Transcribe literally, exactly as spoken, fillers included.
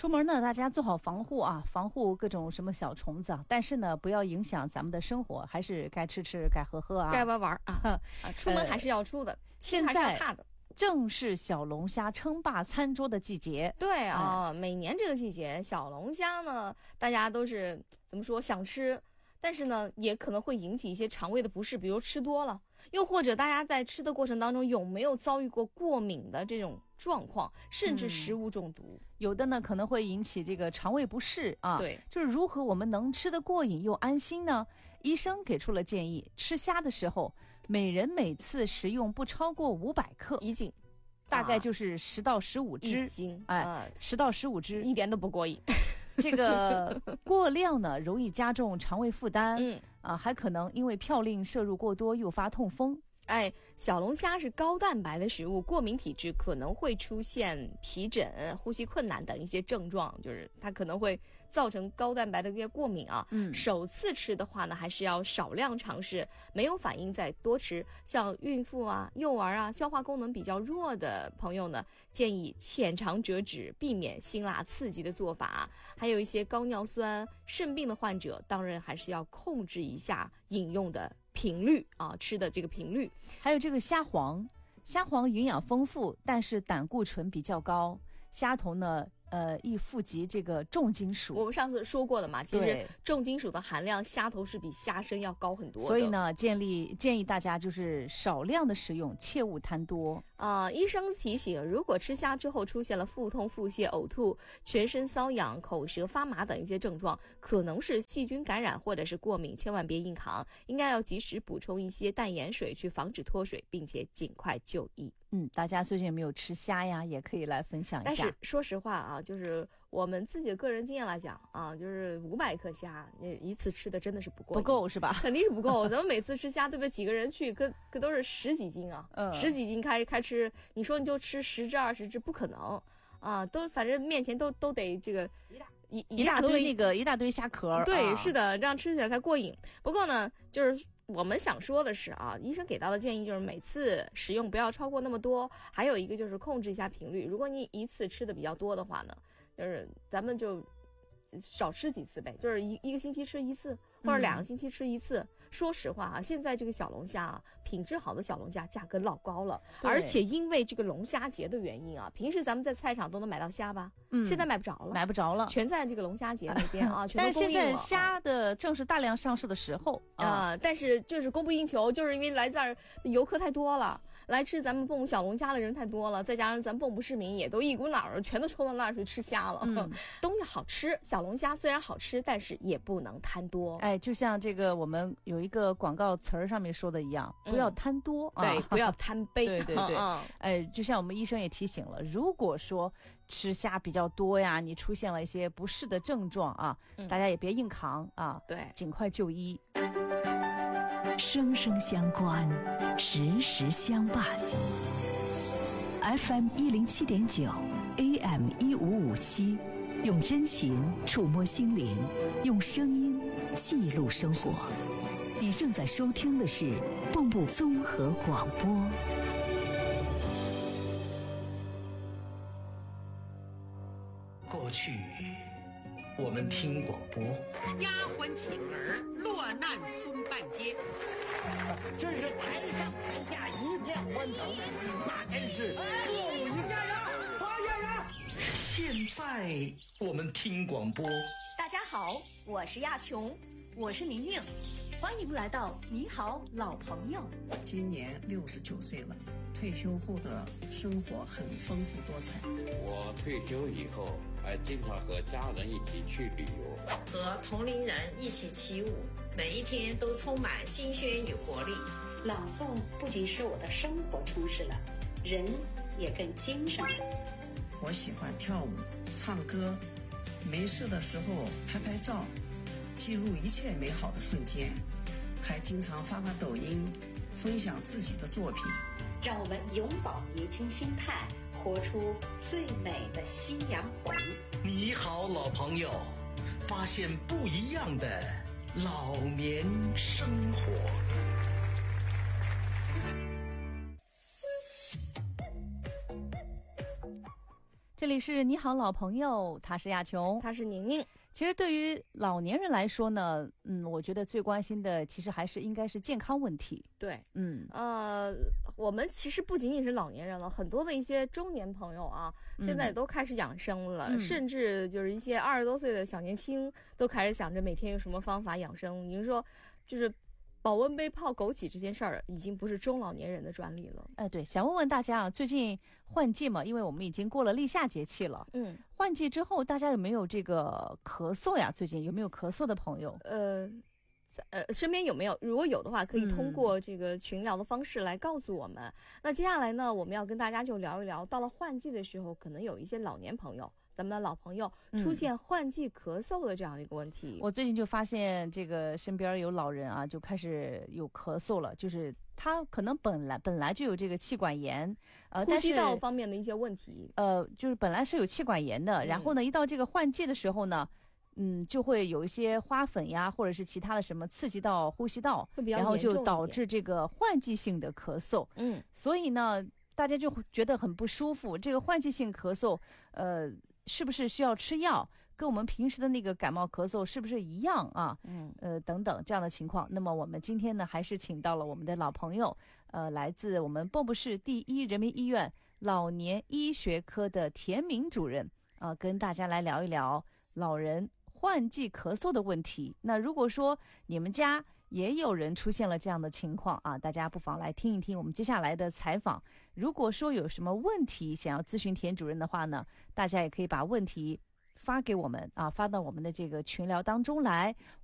出门呢，大家做好防护啊，防护各种什么小虫子啊，但是呢，不要影响咱们的生活，还是该吃吃，该喝喝啊， 该玩玩啊。啊，出门还是要出的， 现还是要踏的。 正是小龙虾称霸餐桌的季节。 对啊、嗯，每年这个季节，小龙虾呢，大家都是怎么说想吃，但是呢，也可能会引起一些肠胃的不适，比如吃多了，又或者大家在吃的过程当中有没有遭遇过过敏的这种状况，甚至食物中毒、嗯、 有的呢可能会引起这个肠胃不适啊。 对， 就是如何我们能吃得过瘾又安心呢？医生给出了建议，吃虾的时候，每人每次食用不超过五百克一斤， 大概就是十到十五只一斤， 哎，十到十五只， 一点都不过瘾。 这个过量呢，容易加重肠胃负担， 嗯啊，还可能因为嘌呤摄入过多诱发痛风。 哎，小龙虾是高蛋白的食物，过敏体质可能会出现皮疹、呼吸困难等一些症状，就是它可能会造成高蛋白的一些过敏啊。 嗯， 首次吃的话呢，还是要少量尝试，没有反应再多吃。像孕妇啊、幼儿啊、消化功能比较弱的朋友呢，建议浅尝辄止，避免辛辣刺激的做法。还有一些高尿酸、肾病的患者，当然还是要控制一下饮用的频率啊，吃的这个频率。 还有这个虾黄，虾黄营养丰富，但是胆固醇比较高，虾头呢呃，易富集这个重金属。 我们上次说过了嘛，其实重金属的含量，虾头是比虾身要高很多的。 所以呢，建议建议大家就是少量的食用，切勿贪多。 啊、呃，医生提醒，如果吃虾之后出现了腹痛、腹泻、呕吐、全身瘙痒、口舌发麻等一些症状，可能是细菌感染或者是过敏，千万别硬扛，应该要及时补充一些淡盐水去防止脱水，并且尽快就医。 嗯，大家最近有没有吃虾呀？也可以来分享一下。 但是说实话啊，就是我们自己的个人经验来讲啊，就是五百克虾，一次吃的真的是不够， 不够是吧？ 肯定是不够。咱们每次吃虾，对不对？几个人去，可可都是十几斤啊， 嗯， 十几斤开开吃，你说你就吃十只二十只，不可能啊！都反正面前都都得这个一大一一大堆那个一大堆虾壳， 对， 啊、 是的，这样吃起来才过瘾。不过呢，就是。我们想说的是啊，医生给到的建议就是每次食用不要超过那么多，还有一个就是控制一下频率。如果你一次吃的比较多的话呢，就是咱们就少吃几次呗，就是一一个星期吃一次，或者两个星期吃一次。嗯、说实话啊，现在这个小龙虾啊，品质好的小龙虾价格老高了，而且因为这个龙虾节的原因啊，平时咱们在菜场都能买到虾吧，嗯，现在买不着了， 买不着了， 全在这个龙虾节那边啊，全但是现都供应了。 在虾的正是大量上市的时候啊、呃，但是就是供不应求，就是因为来这儿游客太多了，来吃咱们蚌埠小龙虾的人太多了，再加上咱蚌埠市民也都一股脑儿全都冲到那儿去吃虾了。嗯，东西好吃，小龙虾虽然好吃，但是也不能贪多。 哎，就像这个我们有一个广告词儿上面说的一样，不要贪多， 嗯、 啊、 对，不要贪杯。 对对对，嗯、哎，就像我们医生也提醒了，如果说吃虾比较多呀，你出现了一些不适的症状啊，嗯、大家也别硬扛啊， 对， 尽快就医。 生生相关，时时相伴。F M 一零七点九 ，A M 一五五七，用真情触摸心灵，用声音记录生活。你正在收听的是蚌埠综合广播。 过去我们听广播， 丫鬟请儿落难松半截， 真是台上台下一片欢腾，那真是不一个人发现人。 现在我们听广播。 大家好，我是亚琼，我是宁宁，欢迎来到你好老朋友。 今年六十九岁了，退休后的生活很丰富多彩。 我退休以后还经常和家人一起去旅游， 和同龄人一起起舞，每一天都充满新鲜与活力。 朗诵不仅使我的生活充实了，人也更精神了。 我喜欢跳舞、唱歌，没事的时候拍拍照，记录一切美好的瞬间，还经常发发抖音，分享自己的作品。 让我们永葆年轻心态，活出最美的夕阳红。 你好，老朋友，发现不一样的老年生活。 这里是你好老朋友，他是亚琼， 他是宁宁。 其实对于老年人来说呢，嗯，我觉得最关心的其实还是应该是健康问题。 对， 嗯， 呃，我们其实不仅仅是老年人了，很多的一些中年朋友啊，现在也都开始养生了， 嗯、 甚至就是一些二十多岁的小年轻都开始想着每天有什么方法养生。您说，就是保温杯泡枸杞这件事儿，已经不是中老年人的专利了。 哎，对，想问问大家啊，最近换季嘛，因为我们已经过了立夏节气了， 嗯， 换季之后，大家有没有这个咳嗽呀？最近有没有咳嗽的朋友？ 呃。呃，身边有没有？如果有的话，可以通过这个群聊的方式来告诉我们。嗯、那接下来呢，我们要跟大家就聊一聊，到了换季的时候，可能有一些老年朋友，咱们的老朋友出现换季咳嗽的这样的一个问题。 嗯、我最近就发现，这个身边有老人啊，就开始有咳嗽了，就是他可能本来本来就有这个气管炎，呃， 呼吸道方面的一些问题。 呃，就是本来是有气管炎的，嗯、然后呢，一到这个换季的时候呢。嗯，就会有一些花粉呀，或者是其他的什么刺激到呼吸道，然后就导致这个换季性的咳嗽。 嗯， 所以呢，大家就觉得很不舒服。这个换季性咳嗽，呃，是不是需要吃药？跟我们平时的那个感冒咳嗽是不是一样啊？ 嗯， 呃，等等这样的情况。那么我们今天呢，还是请到了我们的老朋友，呃，来自我们蚌埠市第一人民医院老年医学科的田明主任啊、呃，跟大家来聊一聊老人换季咳嗽的问题。那如果说你们家也有人出现了这样的情况啊，大家不妨来听一听我们接下来的采访。如果说有什么问题想要咨询田主任的话呢，大家也可以把问题发给我们啊，发到我们的这个群聊当中来。